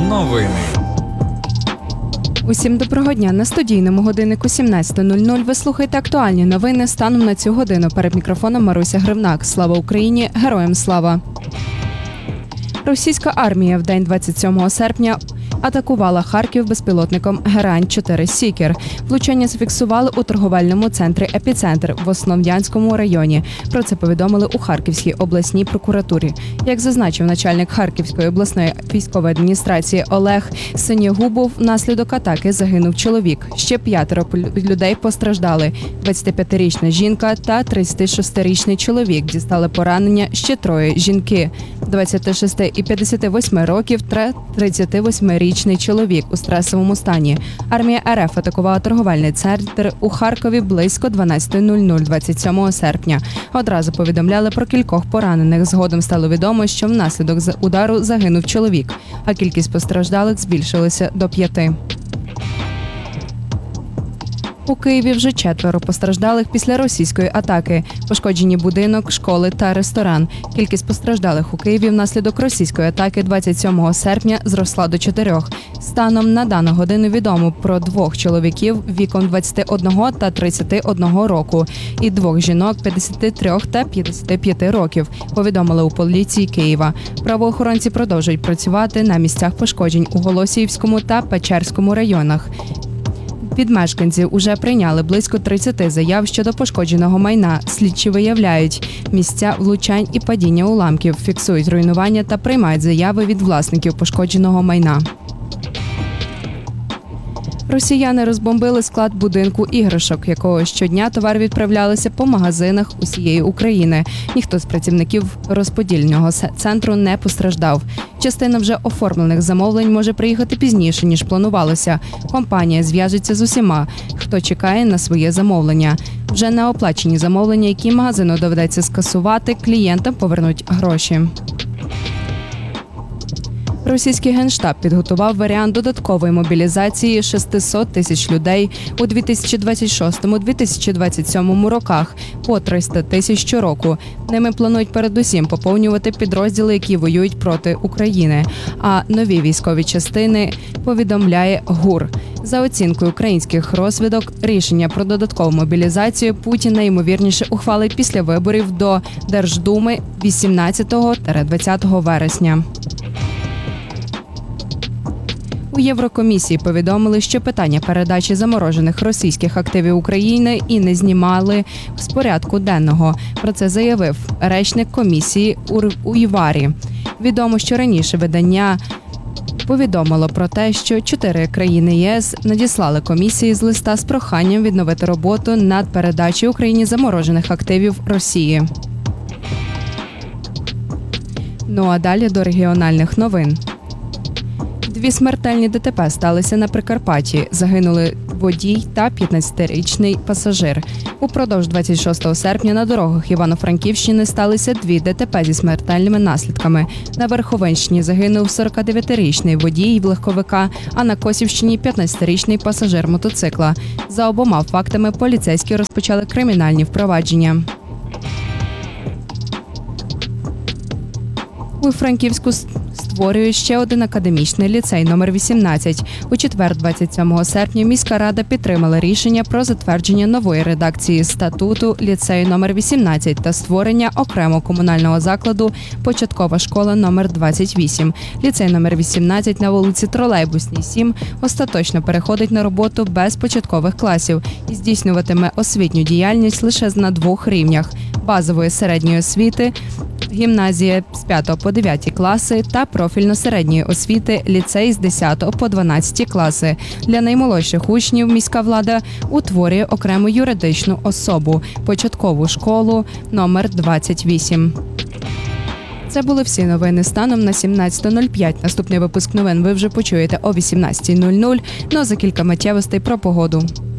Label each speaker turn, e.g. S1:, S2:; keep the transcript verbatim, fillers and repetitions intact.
S1: Новини.
S2: Усім доброго дня. На студійному годиннику сімнадцята нуль нуль ви слухаєте актуальні новини станом на цю годину. Перед мікрофоном Маруся Гривнак. Слава Україні! Героям слава! Російська армія в день двадцять сьомого серпня атакувала Харків безпілотником Герань чотири Сікер. Влучання зафіксували у торговельному центрі «Епіцентр» в Основ'янському районі. Про це повідомили у Харківській обласній прокуратурі. Як зазначив начальник Харківської обласної військової адміністрації Олег Синєгубов, внаслідок атаки загинув чоловік. Ще п'ятеро людей постраждали. двадцятип'ятирічна жінка та тридцятишестирічний чоловік дістали поранення, ще троє жінки. двадцять шість і п'ятдесят вісім років та тридцятивосьмирічний чоловік у стресовому стані. Армія РФ атакувала торговельний центр у Харкові близько дванадцята нуль нуль двадцять сьомого серпня. Одразу повідомляли про кількох поранених. Згодом стало відомо, що внаслідок удару загинув чоловік, а кількість постраждалих збільшилася до п'яти. У Києві вже четверо постраждалих після російської атаки. Пошкоджені будинок, школи та ресторан. Кількість постраждалих у Києві внаслідок російської атаки двадцять сьомого серпня зросла до чотирьох. Станом на дану годину відомо про двох чоловіків віком двадцяти одного та тридцяти одного року і двох жінок п'ятдесяти трьох та п'ятдесяти п'яти років, повідомили у поліції Києва. Правоохоронці продовжують працювати на місцях пошкоджень у Голосіївському та Печерському районах. Від мешканців уже прийняли близько тридцяти заяв щодо пошкодженого майна. Слідчі виявляють місця влучань і падіння уламків, фіксують руйнування та приймають заяви від власників пошкодженого майна. Росіяни розбомбили склад будинку іграшок, якого щодня товар відправлялися по магазинах усієї України. Ніхто з працівників розподільного центру не постраждав. Частина вже оформлених замовлень може приїхати пізніше, ніж планувалося. Компанія зв'яжеться з усіма, хто чекає на своє замовлення. Вже на оплачені замовлення, які магазину доведеться скасувати, клієнтам повернуть гроші. Російський Генштаб підготував варіант додаткової мобілізації шістсот тисяч людей у дві тисячі двадцять шостому - дві тисячі двадцять сьомому роках по триста тисяч щороку. Ними планують передусім поповнювати підрозділи, які воюють проти України. А нові військові частини, повідомляє ГУР. За оцінкою українських розвідок, рішення про додаткову мобілізацію Путін найімовірніше ухвалить після виборів до Держдуми вісімнадцятого - двадцятого вересня. У Єврокомісії повідомили, що питання передачі заморожених російських активів України і не знімали з порядку денного. Про це заявив речник комісії Уйварі. Відомо, що раніше видання повідомило про те, що чотири країни ЄС надіслали комісії з листа з проханням відновити роботу над передачею Україні заморожених активів Росії. Ну а далі до регіональних новин. Дві смертельні ДТП сталися на Прикарпатті. Загинули водій та п'ятнадцятирічний пасажир. Упродовж двадцять шостого серпня на дорогах Івано-Франківщини сталися дві ДТП зі смертельними наслідками. На Верховинщині загинув сорокадев'ятирічний водій легковика, а на Косівщині – п'ятнадцятирічний пасажир мотоцикла. За обома фактами поліцейські розпочали кримінальні впровадження. У Франківську створюють ще один академічний ліцей номер вісімнадцять. У четвер, двадцять сьомого серпня, міська рада підтримала рішення про затвердження нової редакції статуту ліцею номер вісімнадцять та створення окремого комунального закладу «Початкова школа номер двадцять вісім». Ліцей номер вісімнадцять на вулиці Тролейбусній, сім остаточно переходить на роботу без початкових класів і здійснюватиме освітню діяльність лише на двох рівнях – базової середньої освіти, гімназія з п'ятого по дев'ятий класи та профільно-середньої освіти ліцей з десятого по дванадцятий класи. Для наймолодших учнів міська влада утворює окрему юридичну особу – початкову школу номер двадцять вісім. Це були всі новини станом на сімнадцята нуль п'ять. Наступний випуск новин ви вже почуєте о вісімнадцятій нуль нуль, ну а за кілька миттєвостей про погоду.